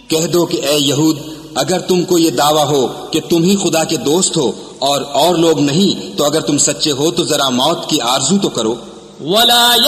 कह दो कि ए यहूद, अगर तुमको ये दावा हो कि तुम ही खुदा के दोस्त हो और लोग नहीं, तो अगर तुम सच्चे हो तो जरा मौत की आरजू तो करो। वला